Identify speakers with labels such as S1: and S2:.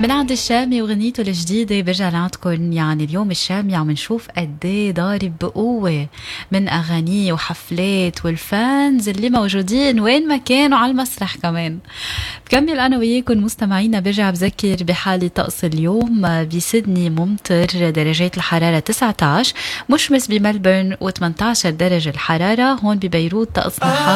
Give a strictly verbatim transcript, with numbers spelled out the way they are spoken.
S1: من عند الشامي وغنيته الجديدة برجع لعندكم. يعني اليوم الشامي عم نشوف قديه ضارب بقوة من أغانيه وحفلات، والفانز اللي موجودين وين ما كانوا على المسرح كمان. بكمل أنا وياكم مستمعينا. برجع بذكر بحالة طقس اليوم. بسيدني ممطر، درجات الحرارة تسعة عشر، مشمس بملبورن و18 درجة الحرارة. هون ببيروت طقسنا